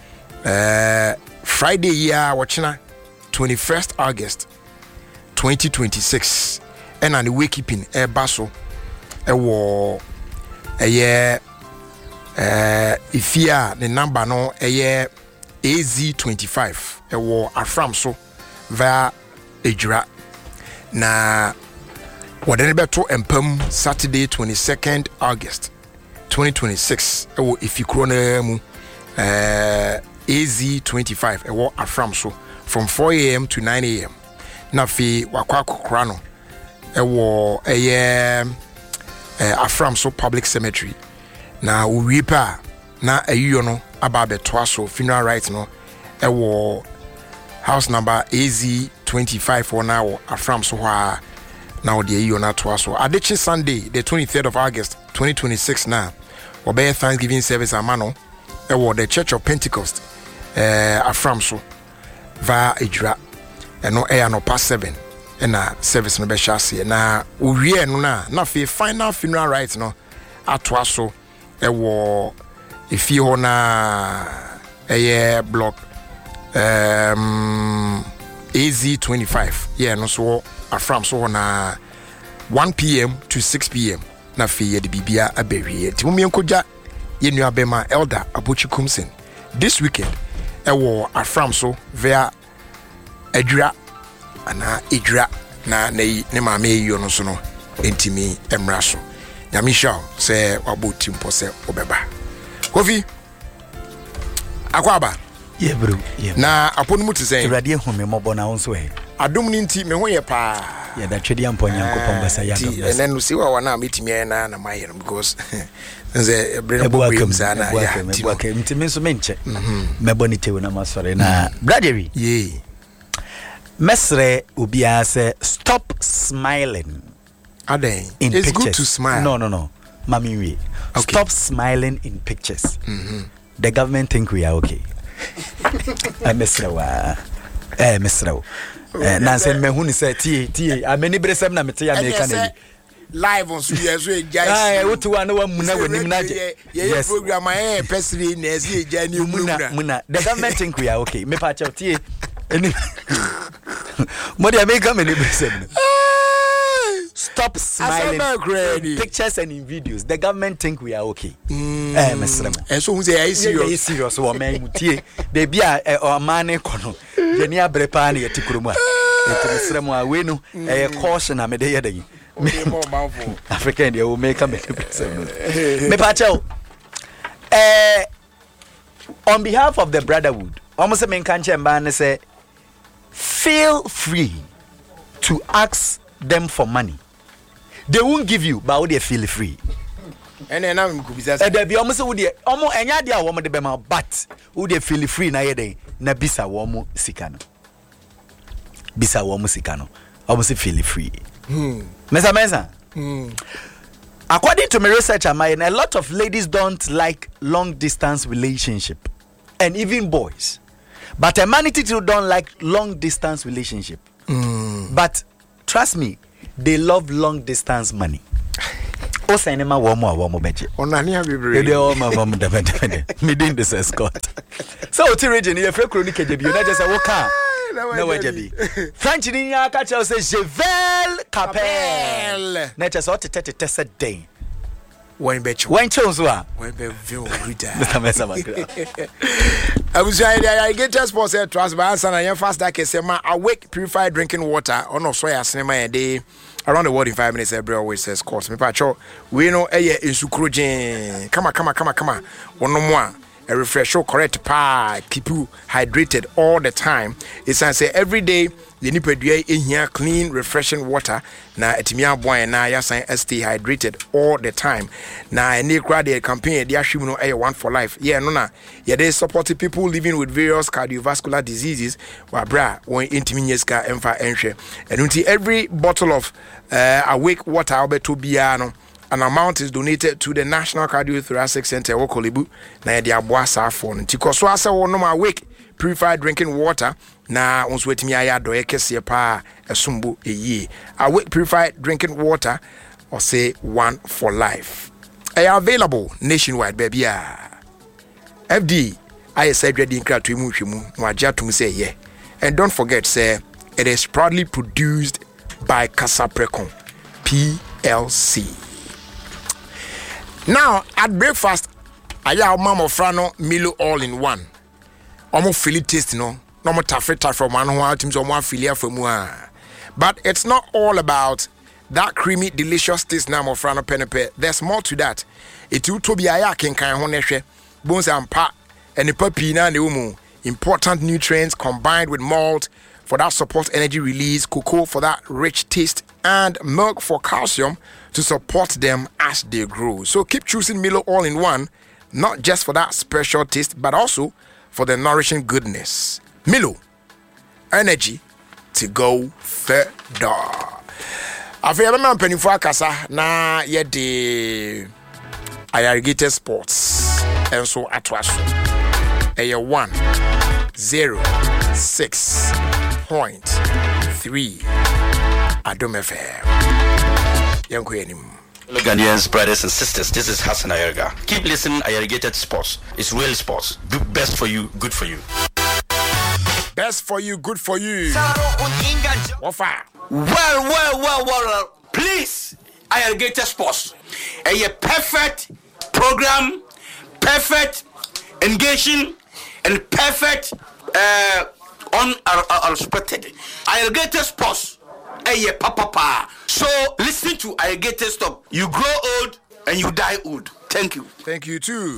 eh Friday ya watchina twenty-first August twenty twenty-six and an wake keeping e baso e wo eye eh ifia the number no eye A Z twenty-five e wo afram so via ejura na Wadene beto empam Saturday twenty-second August twenty twenty-six ewo ifikro na mu eh A Z twenty-five ewo afram so from four a m to nine a m na fi wakwa kokora no ewo eye eh afram so public cemetery na uwipa na ayiyo no aba beto so funeral rites no ewo house number A Z twenty-five for now afram so ha now the year na to so Adechi Sunday the twenty-third of August twenty twenty-six now obey Thanksgiving service amano e wo the Church of Pentecost eh afram so va ejura eno e no past seven na service no be shase na owie no na na fi final funeral rites no ato so e wo efi ho na eye block um A Z twenty-five yeah no so afram so na one p m to six p m na fi ye de bibia abewie ti mumien koja ye nua bema Elder Abochi Kumsen this weekend e wo afram so via adura ana edura na ne ne maame yiyo no so no entimi emra so nyamisha se waboti mpose obeba Kofi akwaba yeah bro yeah na aponu muti sen awrade hu me mobo na wonso he adom ni nti me ho ye pa yeah da twedi ampo nyankopon basa ya dom and then see wa na metimi na na my because nze ebre bobu sana ya okay ntimi so menche mebo ni tewe na masore na bradery yeah mesre obia say stop smiling Ade in it's pictures. Good to smile. No no no mami we okay. Stop smiling in pictures. Mm-hmm. The government think we are okay. I mesre wa eh mesre eh na say me hu ni say tie tie ameni bresem na mete ya America na live on so yes we guys ah what one wa muna wanim na je yes program eh pesri na ezi eja ni muna muna the government think we are okay me pa tie any mo dey America meni bresem stop smiling in pictures and in videos. The government think we are okay. Mm. Eh, Mister And so who say I serious? Yeah, serious. Oh man, mutie. Baby, eh, o mane kono. Jeni abrepa na yetikuruma. Eti Mister Mo we no eh caution na me dey yedin. African dey o make am me. Me pa tell. Eh, on behalf of the brotherhood, almost me kan chemba na say feel free to ask them for money. They won't give you, but they feel free. And then I'm could be say they be almost would they almost enya dia wo mo de be ma but would they feel free na ye den na bisa wo mo sika no bisa wo mo sika no almost feel free Hmm. Mister Mensah. Hmm. According to my research, a lot of ladies don't like long distance relationship, and even boys. But a man too don't like long distance relationship. Mm. But trust me, they love long distance money. O cinema womo womo beje. Onania bibre. They all my mom the me doing this escort. So to region here free chronic jebi you just say what car. No way jebi. French ni ya ka tell say Chevel Capel. Na just what tete tete day. When bet you when chose wa when be view reader. Mister Mensah. I was trying I get just for say trust by answer and fast that case ma awake purified drinking water on of soya cinema a day around the world in five minutes every always says course me pacho we know eh insukrogen come on come on come on come on one more a refresh correct pa keep you hydrated all the time. It's I say every day the nipedua in here clean refreshing water na etimia boy na ya sign stay hydrated all the time na any crowd the campaign they assume no eh one for life yeah no na yeah they support people living with various cardiovascular diseases wa bra when intiminyes ka emfa enhwe and until every bottle of uh, awake water albeto bia no an amount is donated to the National Cardiothoracic Center Wokolibu na the aboa safo nti koso ase wo no ma awake purified drinking water na onso wetimi aya do ekese pa esumbu eyi awake purified drinking water or say one for life are available nationwide baby F D I said ready in kratu mu hwemu no agya tum say yeah and don't forget say it is proudly produced by Casaprecon P L C. Now at breakfast aya mama frano Milo all in one omo feel it taste no no mo tafeta from one ho teams omo afilia famu a but it's not all about that creamy delicious taste na mo frano penepe. There's more to that. It will to be aya kenkan ho nehwe bones and pa and the papi na ne umu important nutrients combined with malt for that support energy release, cocoa for that rich taste, and milk for calcium to support them as they grow. So keep choosing Milo all in one, not just for that special taste, but also for the nourishing goodness. Milo, energy to go further. After you man penny for kasa na ye de irrigated sports and so atwaso. A one zero six point three Adom F M. Young Queen. Ghanaians, brothers and sisters, this is Hassan Ayerga. Keep listening, Irrigated Sports. It's real sports. Do best for you, good for you. Best for you, good for you. What far? Well, well, well, well, please, Irrigated Sports. A perfect program, perfect engaging, and perfect uh, unexpected. Irrigated Sports. Hey, papa, pa. So listen to Irrigated Stop. You grow old and you die old. Thank you. Thank you too.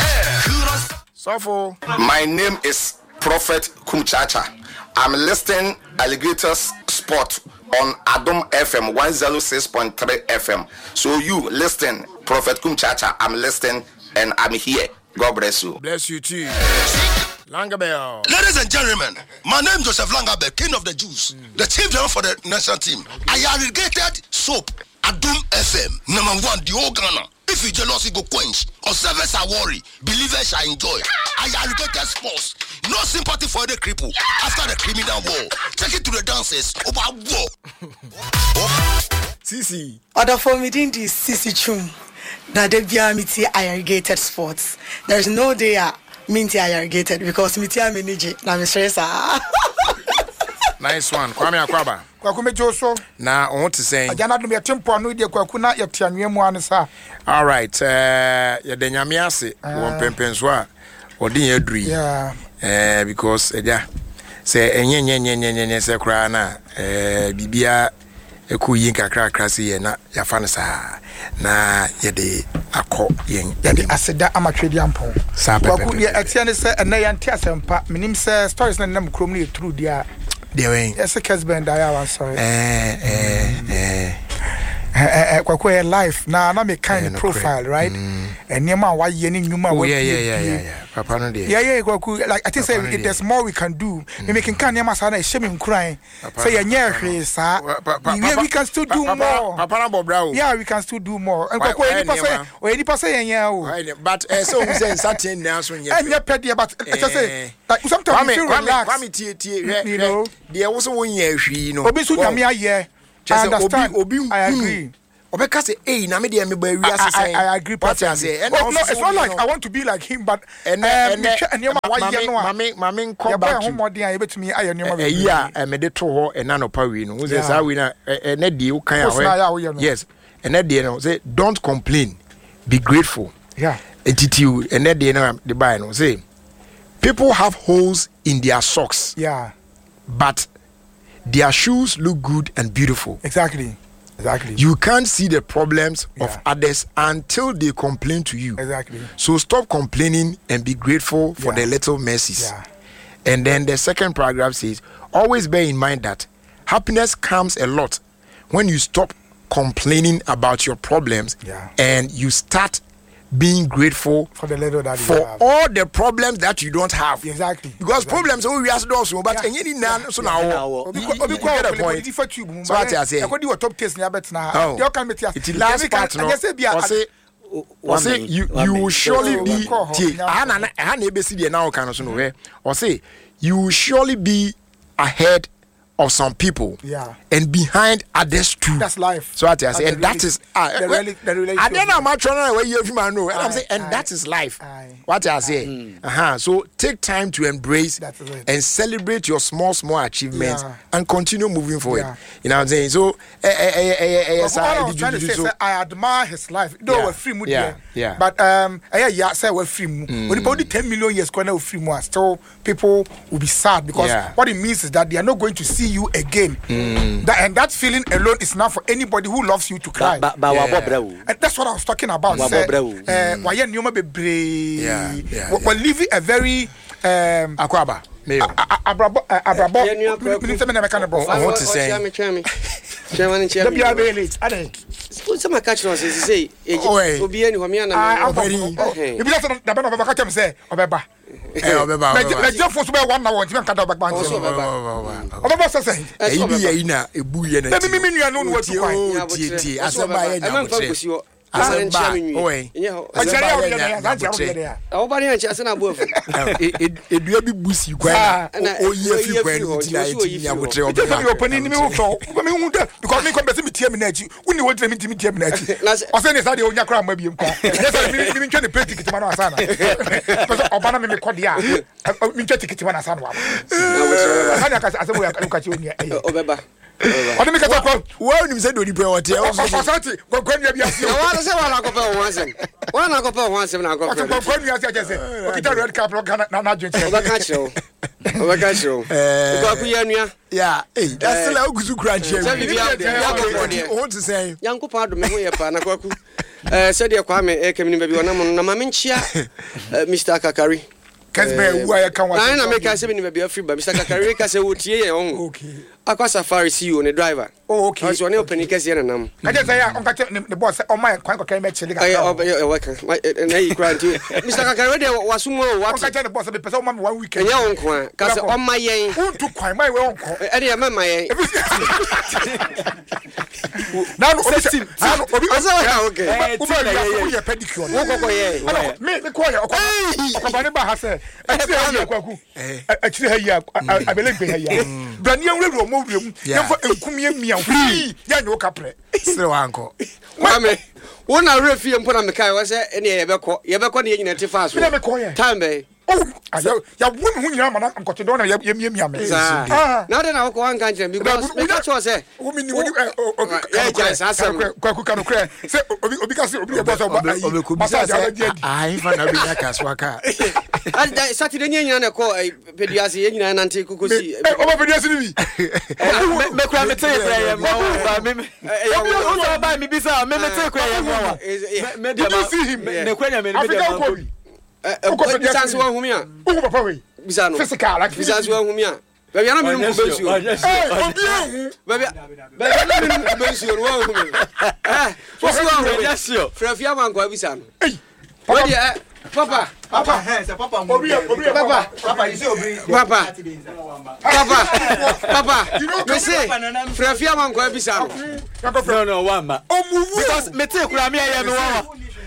Sofo. My name is Prophet Kumchacha. I'm listening Alligators Sport on Adom F M one oh six point three F M. So you listen, Prophet Kumchacha. I'm listening and I'm here. God bless you. Bless you too. Langabell. Ladies and gentlemen, my name is Joseph Langabell, King of the Jews, mm. the chief driver for the national team. Okay. I irrigated soap, Adom F M, number one, the whole Ghana. If you jealousy go quench, or service are worry, believers shall enjoy. I irrigated sports. No sympathy for the cripple after the criminal war. Take it to the dances about war. Sisi. Other for me, didn't this Sisi Chum. That they be a irrigated sports. There's no day. Uh, Minty irrigated because Minty a manage na me stress ah. Nice one. Kwame Akwaba. Kwaku mejo so. Na on what to say? Ajana dum ye tempo anu de kwaku na ye tianwe mu anu sa. All right. Eh ye de nyame ase won pempen so a odin ye duri. Yeah. Eh because eja say enye nye nye nye nye se kra na eh bibia eku yin kakra kakra se ye na ya fa ne sa na ye de akọ yen ye de aseda amatwedi ampon kwaku de atia ne se ena ya ntia sempa minim se stories na nam krom ne true dia de wen yes kesben da ya wan sorry eh eh eh eh kwakwa life na na me kind profile right and nyema wa ye ni nyuma wa yeah yeah yeah yeah papa no dey yeah yeah kwaku like I think say if there's more we can do me making kan nyema sa na e shame nkran say ye nye hwe sa we can still do more papa na bobra o yeah we can still do more and kwakwa e ni say o e ni pa say yen o but eh so we say certain na so nye and ye pede but I say like sometimes you feel relaxed kwame tie tie you know dey wo so won ye hwi no obi so nyame aye I understand. Obi, obi, I agree. Obeka say, "Hey, na me dey me boy we are saying." I agree perfectly. Oh, no, it's not like I want to be like him, but and and and mami mami come back to. Yeah, but me I know. Yeah, me dey to ho and na pa we no. Who say say we na na dey you kan ya. Yes. And na dey no say don't complain. Be grateful. Yeah. Attitude and na dey no the buy no say people have holes in their socks. Yeah. But their shoes look good and beautiful. Exactly. Exactly. You can't see the problems yeah. of others until they complain to you. Exactly. So stop complaining and be grateful for yeah. the little mercies. Yeah. And then the second paragraph says, always bear in mind that happiness comes a lot when you stop complaining about your problems yeah. and you start being grateful for the little that for you have. all the problems that you don't have. Exactly. Because exactly. problems we ask those but any yeah. none so now. You get a point. So what I say. I could do a top test now bet now. Oh. You can meet it last part no. Say or say you you will surely be ana ana e be see the now kan so no we or say you will surely be ahead of some people yeah. and behind others too. That's life. So what I say, and really, that is uh, the really, the really and then I'm trying where you man know, and I'm saying, and aye, that is life. Aye, what I say, mm. uh-huh. So take time to embrace and celebrate your small small achievements yeah. and continue moving forward. Yeah. You know what I'm saying? So, uh, uh, uh, uh, uh, what I was trying to say, so, I admire his life. Though yeah. we're free mood, yeah, yeah. But um, yeah, yeah, say we're free mood. But about ten million years, going to free mood, still people will be sad because yeah. what it means is that they are not going to see you again. Mm. That, and that feeling alone is not for anybody who loves you to cry. Ba, ba, yeah. And that's what I was talking about. Say, uh, why you know be brave? Yeah, yeah. We're living a very um. Akwaba. Mayo. Abrabo. Abrabo. Minister me na meka no. I want to say. Chairman, chairman, chairman. Be be late. Ade. Some catch no say say. Obi ani home na. Ah, okay. If you just na be no be catch am say obeba. Eh obeba. Me just for so be one na one ti me kan da obeba. Obeba say say. Eh bi ye na ebu ye na. Me me me nua no no watu kwan. Tie tie asamba ye na botre. Asamba. Owe. Asamba ye na botre. Obari anchi asena bofu. Edua bi busi kwan. Oye fi kwan ti na ti nya botre obeba. Just be open ni me wo fo. Me hu da because me come be me tie me na achi. Woni wo me tie me tie me na achi. O say ne sa de onya kra ma biem kwa. Yes me me ntwa ne pay ticket ma no asana. Because obana me me kodi a. Me ntwa ticket ma na asana wa. Asana ka asemo ya ka chi onia. Obeba. Ode me ka talk. Wo ni me say do ni pe wote. O fasati kwa kwa nua bi asi. Wa say wa na ko pe o wansem. Wa na ko pe o wansem na ko pe. Kwa kwa nua asi aje say. O kita red cap na na dwen. Oba ka chiro. Oba ka chiro. Eh. Kwa ku ya nua. Yeah, hey, that's still a good crunch here. Say bi ya ya I want to say. Yankopa do me ho ye pa na kwa ku. Eh say de kwa me e kemini ba bi wona mo na ma me nchia Mister Kakari. Kasbe wu ya kan wa. Na na make say me ni ba bi afri ba Mister Kakari ka say wo tie ye on. Okay. Akwa Safari C E O ne driver. Oh, okay. So ne open kese ye na nam. I just say on ka the boss o my kwan ko kan me chile ka. Eh o welcome. Na yi grant you. Mister Kakari de wasumo what. On ka tell the boss be person o ma one weekend. Enya on kwan. Ka say on ma yen. Who to kwan my we on ko. E de ma ma yen. Now obi obi asa okay. Eh ti ye pedicure. Wo kokko ye. Me me ko ye okko. Okko ba ne ba ha say. E ti ye kwaku. Eh e ti ha yi abele pe ha yi. Brani enwuru mo wurem. Ye fo enkumie mia free. Ya nyo kapre. Sire wanko. Mame. Wona refi mpo na mekai wa say ene ye beko. Ye beko ne ye nyina ti fast. Me me ko ye. Time be. Oh, ya ya won hu nyina mana nkoto do na ye ye mia me. Ah. Na de na wo ko wan kan chem because me ka cho say. Wo mi ni wo obi ya just asem. Kwaku kanu kre. Say obi obi ka say obi e boss oba. Obi ko bi say ah infa na bi na kaswa ka. And Saturday nyina na ko pediase ye nyina na nte kokosi. Eh oba pediase ni bi. Me kra me tey kra ye ma ba me. Obi o so ba mi bi say me me tey kra ye ma. Me Did you see him? Ne kwanya me ne be Eh, eh, bisansi wa humia. Uko papa we. Bisano. Physical like Bisansi wa humia. Baby, I'm not going to you. Baby, baby, I'm not going to you. What's wrong with that? Frafia man go bisan. What dia? Papa, papa, papa, obi, obi, papa, papa, you say obi. Papa. Papa. Papa. You say Frafia man go bisan. No, no, one man. Because me take kura me aye me wa.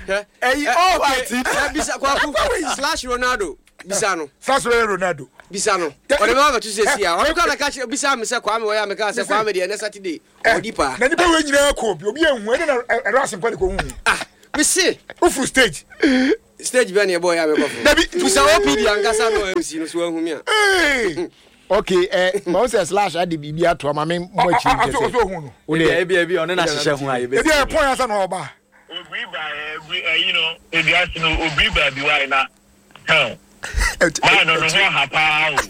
Eh, all right. Bisa kwaku slash Ronaldo. Bisano. Slash Ronaldo. Bisano. O de ba to say sia. O ka na catch bisa me say Kwame we ya me ka say Kwame de na Saturday. Odipa. Na nipa we nyina ko bi obi ehun e na erasin kwale ko hu. Ah, me say. Ofu stage. Stage be na boy ya me ko. Bisa O P D angasa no M C no so hu me a. Eh. Okay, eh, mo say slash adi bibia to ma me mo chi nke say. O de e bi e bi on na hyehyɛ hu aye be. E bi e point asa na oba. Obi ba e you know, e bi ase no obi ba bi wa na. Huh. Man no no ha pa o.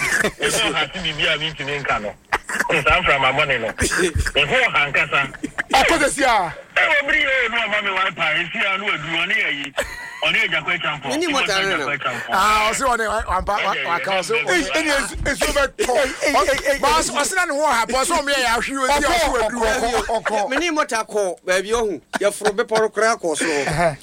E so ha ti bibia mi ntimi nka no. O san from my money no. E ho hankasa. Akoze sia. E obri e no ma me wa pa e sia no adu oni ayi. Oni eja kwa champo. Ni mo ta no. Ah, o se oni ampa wa ka so. Eh, eni esu be to. Boss, o se na no ha pa so me ya hwi o si o so adu oko. Me ni mo ta ko ba bi ohun. Ya fro be por kra ko so.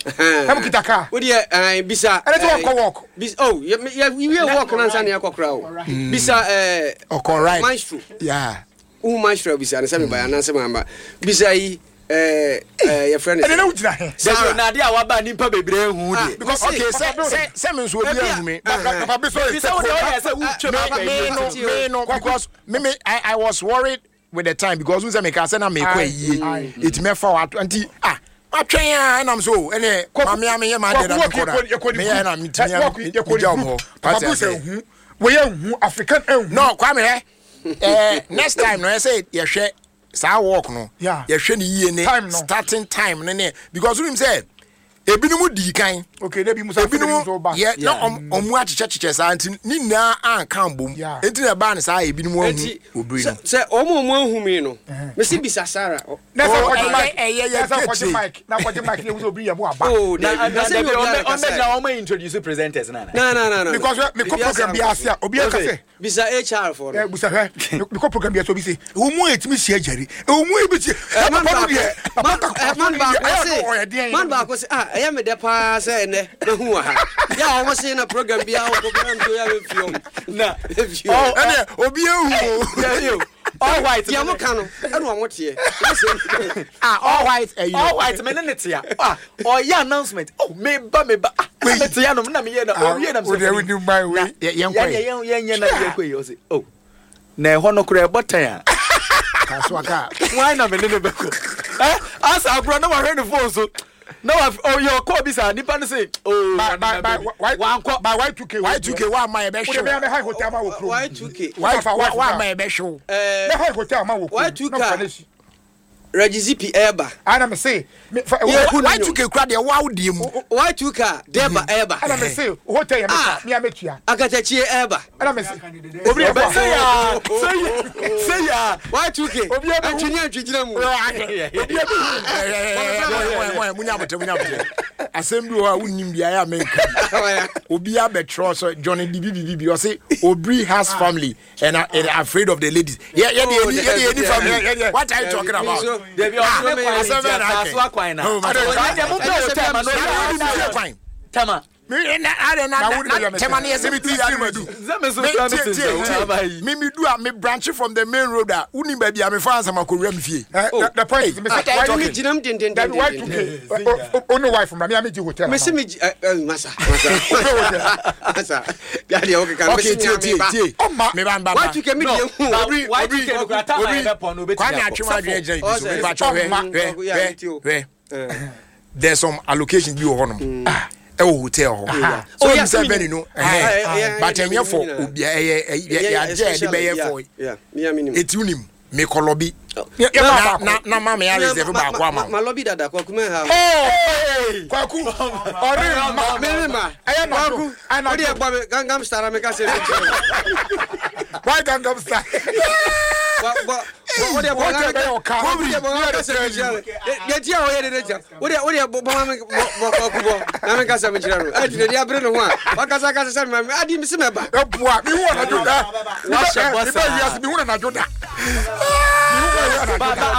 Hem kitaka. O de eh bisa. Ene to ko walk. Bis oh, ya we walk na nsa na yakokra o. Bisa eh oko right. Maestro. Yeah. U maestro bisa na se me ba na se mamba. Bisa yi eh eh your friend. Ene na utina he. Say na dia wa ba nimpa bebre hu de. Because okay, say say say me so obi ahu me. Papa be so. Bisa wo de o say u twa me no me no because me me I I was worried with the time because we say me ka say na me kwa yie. It me fa wa anti ah atwen a na am so ene mame ame ye ma de na koda. Me ye na me timi am jam ho. Papa say hu. We ye hu African hu. No, kwa me eh next time no I say ye hwe sa work no yeah ye hwe ni yie ne starting time ne ne because we say ebinumu di kan okay dey bi musa ebinumu so ba ye na omu achiche chiche sa anti ni na an kan bom enti na ba ne sa ebinumu ahu obiri no se omu omu ahu mi no me si bisa Sara na sa kwaji mic eh ye ye kwaji mic na kwaji mic ye obiri ya mu aba oh na na se bi on me na o me introduce presenters na na na na na because me ko program bi asia obi aka say bisa H R for eh bisa he me ko program bi asia obi say omu etimi sia jari omu e bi ti man ba man ba ko say man ba ko say ah eya me de pa say ne na hu ha ya o say na program bi a o program to ya me fiom na oh ene obi ehu ya you all white ya mo ka no ene o mo tie ah all white eh all white me ne tia ah oh ya announcement oh me ba me ba me tia no na me ye na o ye na me say we do my way yen kwa yen yen yen na ye kwa ye o say oh na ho no kura e botan a kaswa ka why na me ne be ko eh asa bro na wa hwe no phone so no oh your call bisa nipa no say oh by by by by Y two K Y two K wa ma e be show we be high hotel ma wo kro Y two K wa ma e be show eh be high hotel ma wo kro Y two K Regizipi Eba ana me say Y two K kra de wa wodie mu Y two K Deba Eba ana me say hotel ya me me ametua Agatachi Eba ana me say obi e say ya say say ya Y two K obi e atwini atwigina mu obi e mo munya bote munya bote asem bi wa unnim bia ya menka obi abetro so Johnny Bibi Bibi o say Obri has family and are afraid of the ladies yeah yeah the any family what are you talking about there be also me aswa kwan na tama me na are na tema na yesi biti ya madu me me do a me branch from the main road a uni ba bia me fa ansam akowura me fie the point me say why me jinam den den den why two K ono wife from me am ji hotel me say me masa masa ya de okay kan me say me ba me ba ba why two K me dey hu obi why two K no kwata ma be pon no be kwa me atwema adwe agya ibi so me ba chwe there's some allocations bi wo honom ah e hotel ho so you say very no but enye for obi eh ya je de be ye for yeah me am ni etunim me kolobi na na ma me ya reserve ba kwa ma ma lobby dada kwa kuma ha oh kwaku ori ma me ma aya na kwaku o de gba me gangam star me ka se me why gangam star ba ba What are what are your car? What are your Get your way. What are your Bobama? I'm a Casamachero. I did the Abrino one. What does I got to say? I didn't see my back. What you want to do that? What you want to do that?